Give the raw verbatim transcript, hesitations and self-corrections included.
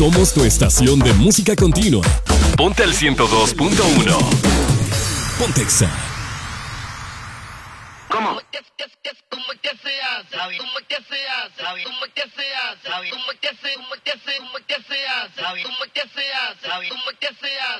Somos tu estación de música continua. Ponte al ciento dos punto uno. Pontexa. ¿Cómo? ¿Cómo que se hace? ¿Cómo que se hace? ¿Cómo que se hace? ¿Cómo que se hace? ¿Cómo que se cómo que se cómo que se hace? ¿Cómo que se hace? ¿Cómo que se hace?